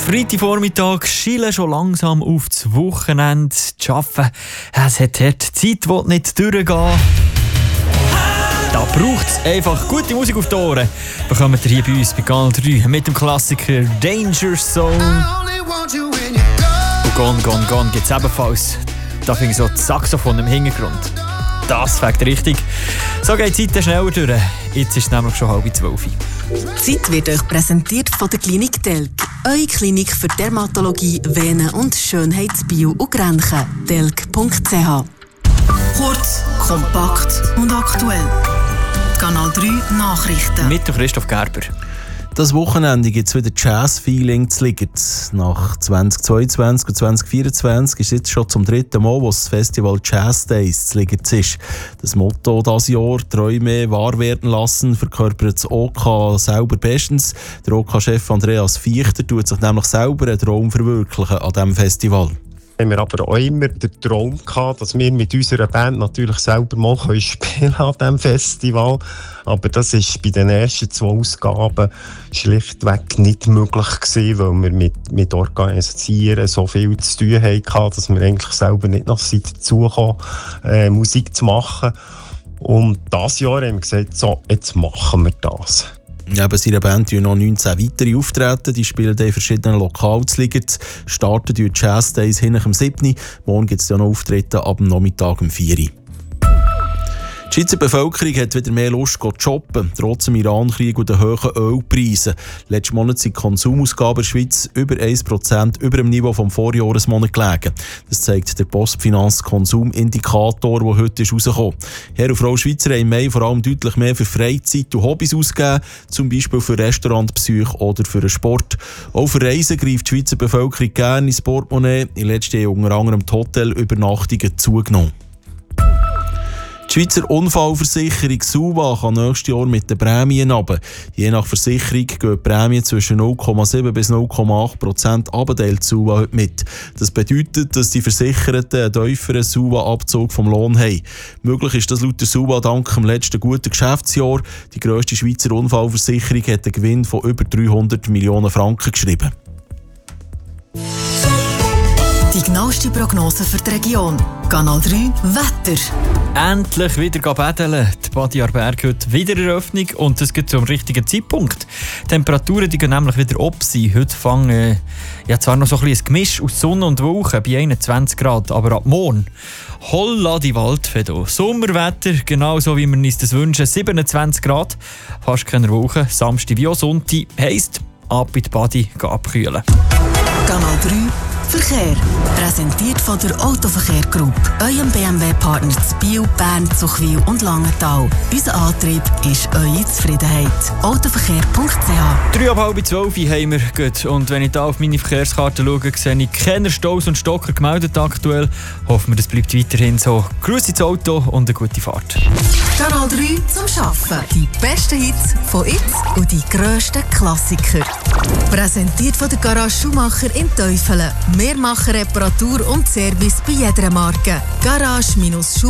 Freitagvormittag schielen schon langsam auf das Wochenende zu arbeiten. Es hat die Zeit, die nicht durchgehen. Da braucht es einfach gute Musik auf die Ohren. Bekommt ihr hier bei uns bei Kanal 3 mit dem Klassiker Danger Zone. Und Gone, Gone, Gone gibt es ebenfalls. Da finde ich so das Saxophon im Hintergrund. Das fängt richtig. So geht die Zeit schneller durch. Jetzt ist es nämlich schon 11:30. Die Zeit wird euch präsentiert von der Klinik Telk. Eure Klinik für Dermatologie, Venen- und Schönheitsbio und Grenchen. telk.ch. Kurz, kompakt und aktuell. Kanal 3 Nachrichten. Mit Christoph Gerber. Das Wochenende gibt es wieder Jazz-Feeling zu Ligetz. Nach 2022 und 2024 ist es jetzt schon zum dritten Mal, wo das Festival Jazz Days zu Ligetz ist. Das Motto dieses Jahr, Träume wahr werden lassen, verkörpert das OK selber bestens. Der OK-Chef Andreas Fichter tut sich nämlich selber einen Traum verwirklichen an diesem Festival. Haben wir aber auch immer den Traum gehabt, dass wir mit unserer Band natürlich selber mal spielen an diesem Festival. Aber das war bei den ersten 2 Ausgaben schlichtweg nicht möglich gewesen, weil wir mit Organisieren so viel zu tun hatten, dass wir eigentlich selber nicht noch dazu kamen, Musik zu machen. Und dieses Jahr haben wir gesagt, so, jetzt machen wir das. Neben seiner Band noch 19 weitere Auftreten. Die spielen in verschiedenen Lokalen zu Ligetz. Starten die Jazz Days hin am 7. Morgen gibt es noch Auftritte ab dem Nachmittag um 4 Uhr. Die Schweizer Bevölkerung hat wieder mehr Lust zu shoppen, trotz dem Iran-Krieg und den hohen Ölpreisen. Letzten Monat sind die Konsumausgaben in der Schweiz über 1% über dem Niveau vom Vorjahresmonat gelegen. Das zeigt der Postfinanz-Konsumindikator, der heute rausgekommen ist. Herr und Frau Schweizer haben im Mai vor allem deutlich mehr für Freizeit und Hobbys ausgegeben, zum Beispiel für Restaurantbesuche oder für den Sport. Auch für Reisen greift die Schweizer Bevölkerung gerne ins Portemonnaie. In den letzten Jahren unter anderem die Hotelübernachtungen zugenommen. Die Schweizer Unfallversicherung SUVA kann nächstes Jahr mit den Prämien runter. Je nach Versicherung gehen die Prämien zwischen 0,7 bis 0,8% runter, SUVA heute mit. Das bedeutet, dass die Versicherten einen tieferen SUVA-Abzug vom Lohn haben. Möglich ist das laut der SUVA dank dem letzten guten Geschäftsjahr. Die grösste Schweizer Unfallversicherung hat einen Gewinn von über 300 Millionen Franken geschrieben. Die genaueste Prognose für die Region. Kanal 3 Wetter. Endlich wieder betteln. Die Badi Berg heute wieder Eröffnung und das geht zum richtigen Zeitpunkt. Die Temperaturen die gehen nämlich wieder ab sein. Heute fangen zwar noch so ein Gemisch aus Sonne und Wolken bei 21 Grad, aber ab morgen holla die Waldfee. Sommerwetter, genauso wie wir uns das wünschen. 27 Grad, fast keine Wolken. Samstag wie auch Sonntag heisst, ab in die Badi abkühlen. Kanal 3 Verkehr. Präsentiert von der Autoverkehr Group. Eurem BMW-Partner zu Biel, Bern, Zuchwil und Langenthal. Unser Antrieb ist eure Zufriedenheit. Autoverkehr.ch. 11:30 haben wir gut. Und wenn ich da auf meine Verkehrskarte schaue, sehe ich keine Staus und Stocker gemeldet aktuell. Hoffen wir, das bleibt weiterhin so. Grüß ins Auto und eine gute Fahrt. Kanal 3 zum Schaffen. Die besten Hits von jetzt und die grössten Klassiker. Präsentiert von der Garage Schumacher in Teufelen. Wir machen Reparatur und Service bei jeder Marke. Garage-Schumacher